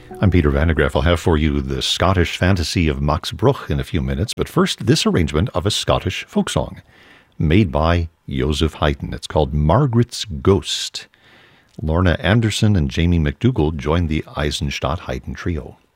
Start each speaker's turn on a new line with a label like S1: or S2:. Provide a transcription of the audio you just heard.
S1: I'm Peter Van de Graaff. I'll have for you the Scottish fantasy of Max Bruch in a few minutes, but first, this arrangement of a Scottish folk song made by Joseph Haydn. It's called Margaret's Ghost. Lorna Anderson and Jamie McDougall joined the Eisenstadt Haydn Trio.